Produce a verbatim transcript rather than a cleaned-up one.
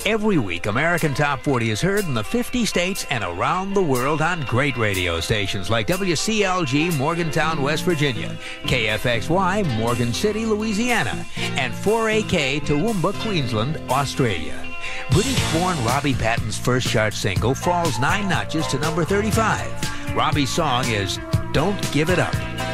Every week, American Top forty is heard in the fifty states and around the world on great radio stations like W C L G, Morgantown, West Virginia, K F X Y, Morgan City, Louisiana, and four A K, Toowoomba, Queensland, Australia. British-born Robbie Patton's first chart single falls nine notches to number thirty-five. Robbie's song is Don't Give It Up.